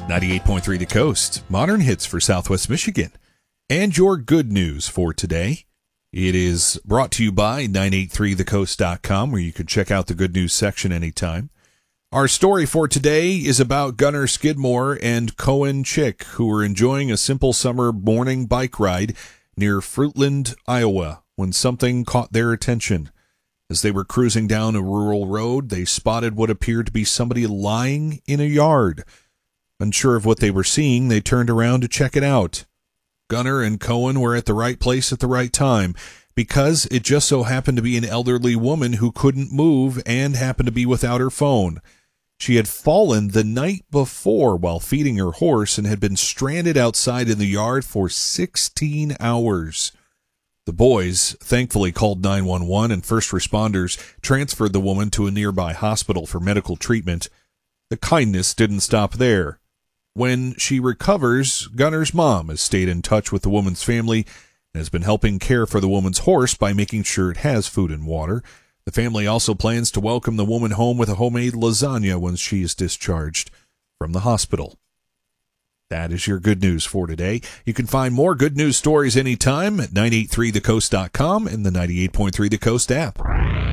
98.3 The Coast, modern hits for Southwest Michigan. And your good news for today. It is brought to you by 983thecoast.com, where you can check out the good news section anytime. Our story for today is about Gunnar Skidmore and Cohen Chick, who were enjoying a simple summer morning bike ride near Fruitland, Iowa, when something caught their attention. As they were cruising down a rural road, they spotted what appeared to be somebody lying in a yard. Unsure of what they were seeing, they turned around to check it out. Gunnar and Cohen were at the right place at the right time, because it just so happened to be an elderly woman who couldn't move and happened to be without her phone. She had fallen the night before while feeding her horse and had been stranded outside in the yard for 16 hours. The boys thankfully called 911, and first responders transferred the woman to a nearby hospital for medical treatment. The kindness didn't stop there. When she recovers, Gunnar's mom has stayed in touch with the woman's family and has been helping care for the woman's horse by making sure it has food and water. The family also plans to welcome the woman home with a homemade lasagna when she is discharged from the hospital. That is your good news for today. You can find more good news stories anytime at 983thecoast.com and the 98.3 The Coast app.